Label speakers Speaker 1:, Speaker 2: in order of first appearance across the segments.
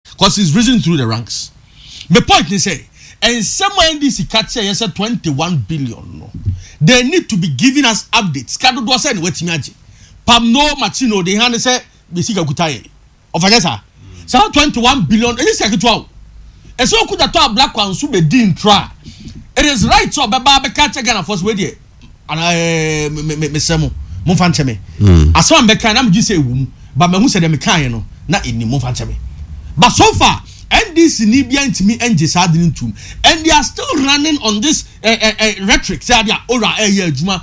Speaker 1: because he's risen through the ranks. My point is say, and someone NDC catch say 21 billion. No, they need to be giving us updates. Kado do say what imagine. Pam no machino they hand say bisika kutaye. Of agesa. So 21 billion. Any second wow. And so could that black one so be din try. It is right so baba be catch again first way there. And I me semo. Mo fanche me. Aso am be kan am gi say wum. But me hu say dem kan no na eni mo fanche me. But so far NDC ni bia ntimi enje sadin ntum and they are still running on this rhetoric say dia ora adwuma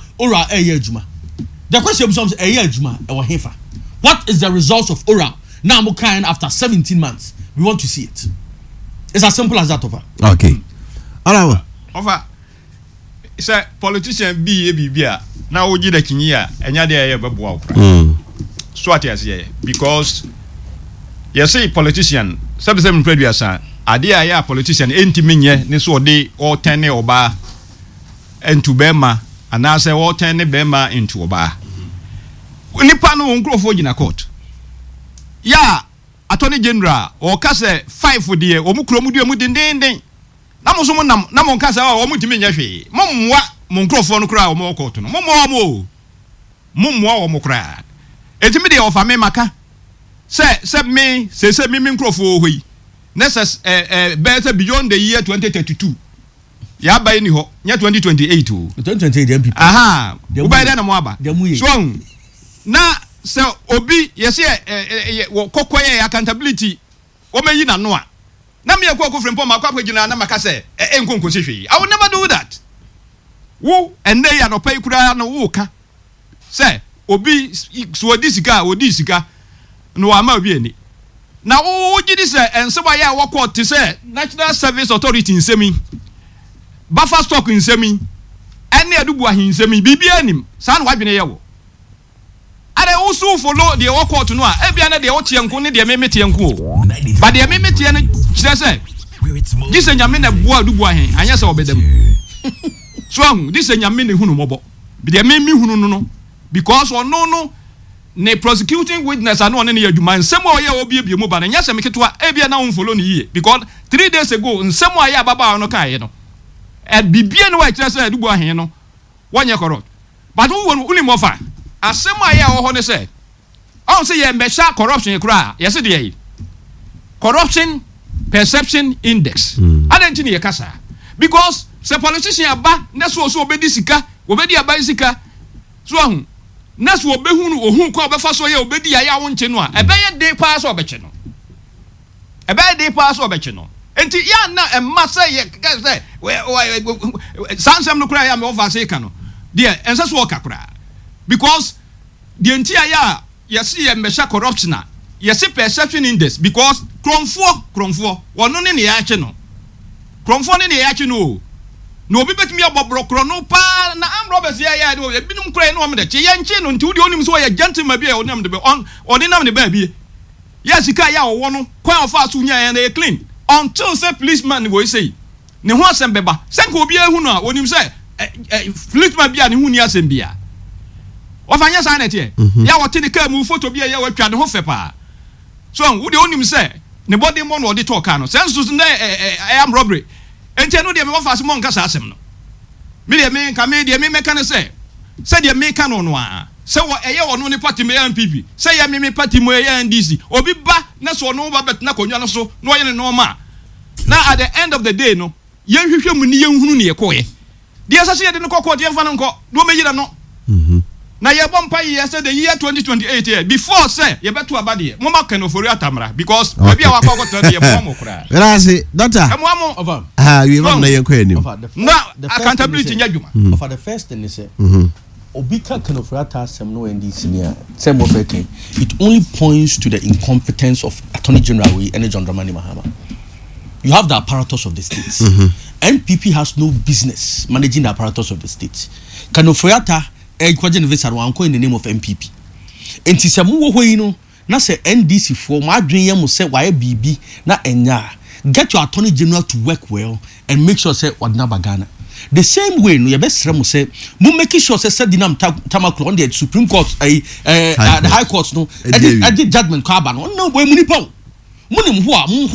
Speaker 1: the question becomes adwuma e wo hefa. What is the result of ora now mo kind after 17 months? We want to see it. It's as simple as that. Over.
Speaker 2: Okay. Alawa
Speaker 3: over say politician bia na oji da kinyi a enya de ye beboa okra so at yes because you say politician sebesem producer ade a politician entimi nye ne so de o tene oba entu bema ana say o tene bema into oba nipa no nkrofo gina court ya attorney general o ka say 5 de o mu kromu de mu dindindin na mo so mo nam na mo ka say o mu timi nya hwe mo mwa mo nkrofo no kra o mo court no mo mwa o mo kra etimi de ofa me maka say me nkrofo hoyi necess better beyond the year 2032 ya buy ni ho nya 2028 o
Speaker 1: 2028 MPP
Speaker 3: aha u buy na mo aba so na say obi yes kokoye accountability o meyi na no a na me yakọ frempo ma kwa pagina na maka say enkonko sehwe I will never do that wo enne ya no pay kura na wo ka say obi so odi sika no ama obi ani na wo gidi say enseba ya wo court say National Service Authority nsemi buffer stock nsemi ene adubu ahin nsemi bibia anim sa na wadwene ye wo are also follow the wo court no a ebia na de wo tienko ne de memete enko o ba de memete ne kire say gise nyame na bua adubu ahin anya say obedam so this nyame ne hunu mobo bi de memi hunu no because no ne prosecuting witness anu one ne yaduma nsem o ye obi mu ba na nya sem ketwa ebia na unfollow ne yie because 3 days ago nsem o ya baba no kai no e bibie no wa kire say adubu ahen no wonye corrupt but won uni mo fa asem o ya wo ho ne say on say ye mbesha corruption kura ye se de corruption perception index adanti ne ye kasa because se politician aba na so obedi sika obedi aba sika so ahun na so obehunu ohun kwa obefa so ye obedi ya wo nche no a ebeye de pa so obeche no enti ya na emma say ye say sansem no kura ya me over say ka no de ense so okakura because the entire ya see ye mesha corruption na ye see perception index because kromfo wono ne ya ache no kromfo ne ya ache no no obi betimi abobrokro no pa na am robbers ya no ebinum kura no amde che ye nche no nti wudi onim so ye gentleman bi e onam de be on ordinam de ba bi yes sika ya wo no kwan of asu nya ya na clean until say policeman go say ne ho asem beba senka obi ehu no a onim say policeman bi a ne hu ni asem bia ofanya sa na tie ya wote ne ka mu photo bi ya watwa ne ho fe pa so wudi onim say ne body mo no de talk no sense na am robbery enti no de me wofa asem nka sa asem no me de me nka me de me meka ne say de me ka no no a say wo eye wo no ne party me MPP say ya me party mo ya NDC obi ba na so no ba bet na konwa no so no ye ne no ma na at the end of the day no ye hwehwe mu ni ye nhunu ne ye koye de asase ye de no kokko de mfa no nko do me yira no na ye bompa ye say the year 2028 here before say ye beto abade mo ma kan ofori atamra because maybe a wakọ kwọtọ ye mo kura
Speaker 2: grazie doctor
Speaker 1: over
Speaker 2: we run na ye kwa anim
Speaker 3: na accountability nya dwuma
Speaker 1: for the first thing is obika kan ofori atasem no NDC nia say mo feke it only points to the incompetence of Attorney General and John Dramani Mahama. You have the apparatus of the state. NPP has no business managing the apparatus of the state. Kan ofori ata kwaje ne visa wan ko in the name of MPP enti se mu wo hoyi no na se NDC for ma adwen yam se waye bibi na enya get your Attorney General to work well and make sure say wadna bagana the same way no ye be sere mu say mu make sure say dinam tamaklo on the Supreme Court the High Court no e judgment ko aba no we mu nipa mu nim ho a